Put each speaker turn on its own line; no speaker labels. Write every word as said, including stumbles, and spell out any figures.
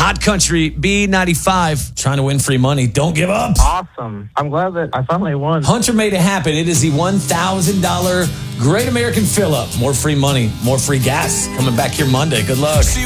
Hot Country B ninety-five. Trying to win free money. Don't give up.
Awesome. I'm glad that I finally won.
Hunter made it happen. It is the one thousand dollars Great American Fill-Up. More free money, more free gas. Coming back here Monday. Good luck.